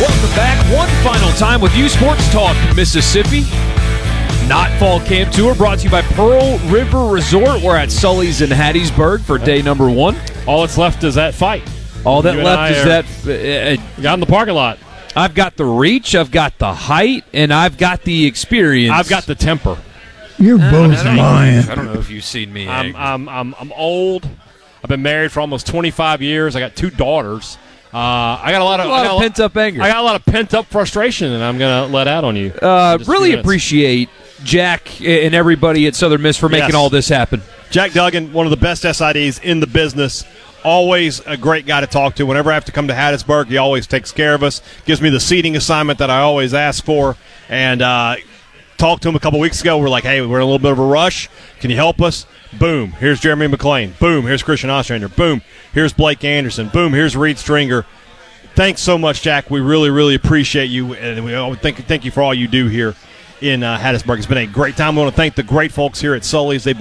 Welcome back. One final time with you, Sports Talk Mississippi. Not Fall Camp Tour, brought to you by Pearl River Resort. We're at Sully's in Hattiesburg for day number 1. All that's left is that fight. All that left is that. Got in the parking lot. I've got the reach, I've got the height, and I've got the experience. I've got the temper. You're both lying. I don't know if you've seen me. I'm old. I've been married for almost 25 years. I got 2 daughters. I got a lot of pent-up anger. I got a lot of pent-up frustration, and I'm going to let out on you. Really appreciate Jack and everybody at Southern Miss for making all this happen. Jack Duggan, one of the best SIDs in the business. Always a great guy to talk to. Whenever I have to come to Hattiesburg, he always takes care of us, gives me the seating assignment that I always ask for, and talked to him a couple weeks ago. We're like, hey, we're in a little bit of a rush. Can you help us? Boom, here's Jeremy McClain. Boom, here's Christian Ostrander. Boom, here's Blake Anderson. Boom, here's Reed Stringer. Thanks so much, Jack. We really, really appreciate you, and we thank you for all you do here in Hattiesburg. It's been a great time. We want to thank the great folks here at Sully's. They've